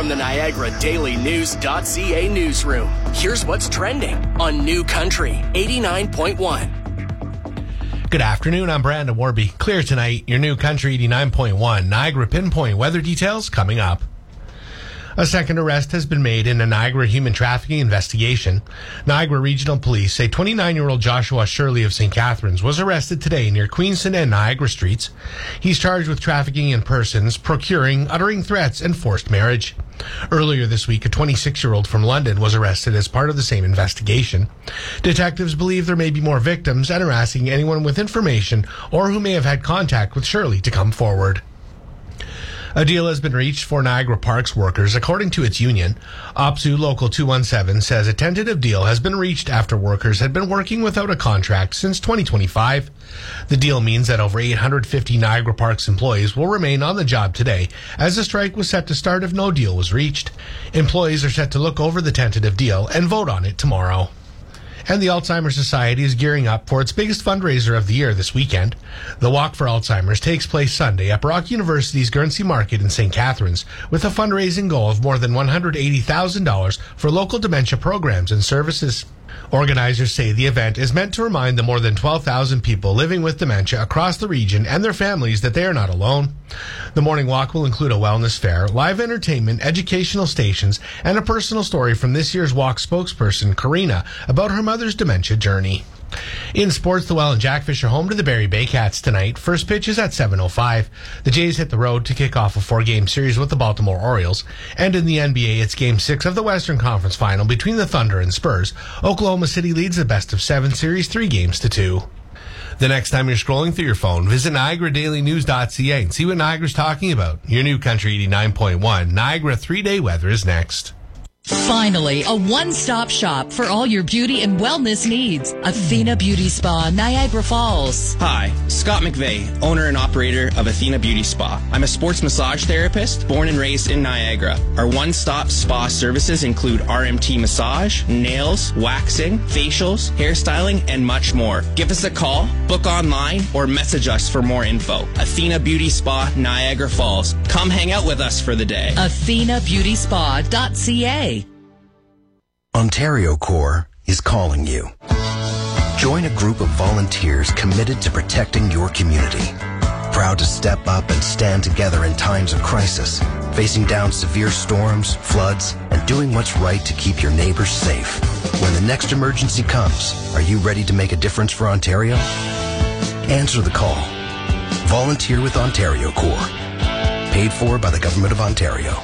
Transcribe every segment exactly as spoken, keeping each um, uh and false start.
From the Niagara Daily News .ca newsroom, here's what's trending on New Country eighty-nine point one. Good afternoon, I'm Brandon Warby. Clear tonight, your New Country eighty-nine point one. Niagara Pinpoint weather details coming up. A second arrest has been made in a Niagara human trafficking investigation. Niagara Regional Police say twenty-nine-year-old Joshua Shirley of Saint Catharines was arrested today near Queenston and Niagara Streets. He's charged with trafficking in persons, procuring, uttering threats, and forced marriage. Earlier this week, a twenty-six-year-old from London was arrested as part of the same investigation. Detectives believe there may be more victims and are asking anyone with information or who may have had contact with Shirley to come forward. A deal has been reached for Niagara Parks workers, according to its union. O P S U Local two one seven says a tentative deal has been reached after workers had been working without a contract since twenty twenty-five. The deal means that over eight hundred fifty Niagara Parks employees will remain on the job today, as the strike was set to start if no deal was reached. Employees are set to look over the tentative deal and vote on it tomorrow. And the Alzheimer's Society is gearing up for its biggest fundraiser of the year this weekend. The Walk for Alzheimer's takes place Sunday at Brock University's Guernsey Market in Saint Catharines, with a fundraising goal of more than one hundred eighty thousand dollars for local dementia programs and services. Organizers say the event is meant to remind the more than twelve thousand people living with dementia across the region and their families that they are not alone. The morning walk will include a wellness fair, live entertainment, educational stations, and a personal story from this year's walk spokesperson, Karina, about her mother's dementia journey. In sports, the Welland Jackfish are home to the Barrie Baycats tonight. First pitch is at seven oh five. The Jays hit the road to kick off a four-game series with the Baltimore Orioles. And in the N B A, it's Game six of the Western Conference Final between the Thunder and Spurs. Oklahoma City leads the best-of-seven series three games to two. The next time you're scrolling through your phone, visit Niagara Daily News .ca and see what Niagara's talking about. Your New Country eighty-nine point one. Niagara three-day weather is next. Finally, a one-stop shop for all your beauty and wellness needs. Athena Beauty Spa, Niagara Falls. Hi, Scott McVeigh, owner and operator of Athena Beauty Spa. I'm a sports massage therapist, born and raised in Niagara. Our one-stop spa services include R M T massage, nails, waxing, facials, hairstyling, and much more. Give us a call, book online, or message us for more info. Athena Beauty Spa, Niagara Falls. Come hang out with us for the day. Athena Beauty Spa dot C A. Ontario Corps is calling you. Join a group of volunteers committed to protecting your community. Proud to step up and stand together in times of crisis, facing down severe storms, floods, and doing what's right to keep your neighbors safe. When the next emergency comes, are you ready to make a difference for Ontario? Answer the call. Volunteer with Ontario Corps. Paid for by the Government of Ontario.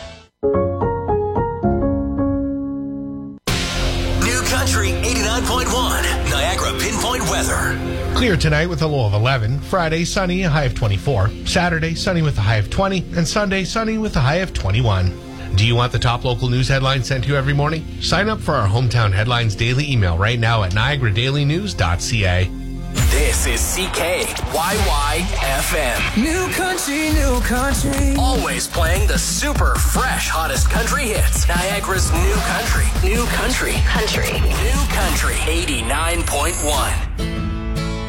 Country eighty-nine point one, Niagara Pinpoint weather. Clear tonight with a low of eleven. Friday, sunny, a high of twenty-four. Saturday, sunny with a high of twenty. And Sunday, sunny with a high of twenty-one. Do you want the top local news headlines sent to you every morning? Sign up for our Hometown Headlines daily email right now at Niagara Daily News dot C A. This is C K Y Y F M. New country, new country. Always playing the super fresh hottest country hits. Niagara's new country. New country. Country. New Country eighty-nine point one.